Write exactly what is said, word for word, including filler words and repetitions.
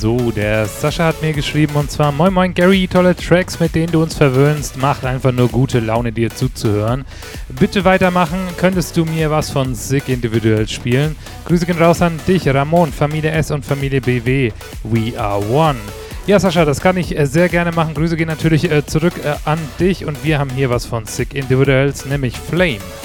So, der Sascha hat mir geschrieben und zwar: Moin Moin Gary, tolle Tracks, mit denen du uns verwöhnst. Macht einfach nur gute Laune, dir zuzuhören. Bitte weitermachen. Könntest du mir was von Sick Individuals spielen? Grüße gehen raus an dich, Ramon, Familie S und Familie B W. We are one. Ja, Sascha, das kann ich äh, sehr gerne machen. Grüße gehen natürlich äh, zurück äh, an dich und wir haben hier was von Sick Individuals, nämlich Flame.